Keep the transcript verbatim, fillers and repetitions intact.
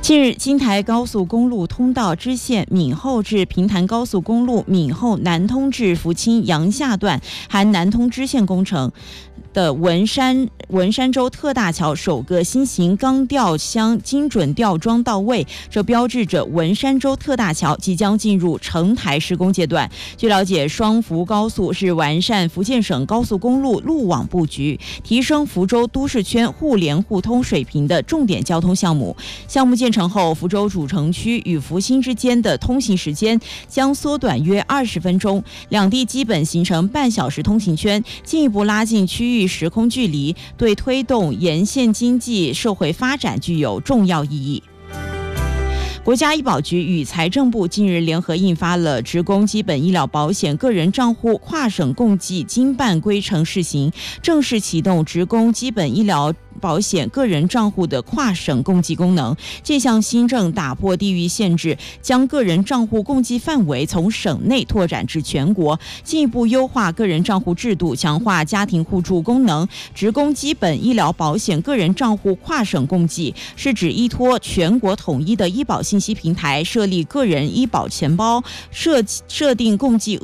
近日，京台高速公路通道支线闽后至平潭高速公路闽后南通至福清阳下段含南通支线工程的文山文山州特大桥首个新型钢吊箱精准吊装到位，这标志着文山州特大桥即将进入成台施工阶段。据了解，双福高速是完善福建省高速公路路网布局，提升福州都市圈互联互通水平的重点交通项目。项目建成后，福州主城区与福兴之间的通行时间将缩短约二十分钟，两地基本形成半小时通行圈，进一步拉近区域时空距离，对推动沿线经济社会发展具有重要意义。国家医保局与财政部近日联合印发了职工基本医疗保险个人账户跨省共计经办规程试行，正式启动职工基本医疗保险个人账户的跨省共计功能。这项新政打破地域限制，将个人账户共计范围从省内拓展至全国，进一步优化个人账户制度，强化家庭互助功能。职工基本医疗保险个人账户跨省共计是指依托全国统一的医保信息平台，设立个人医保钱包，设设定共计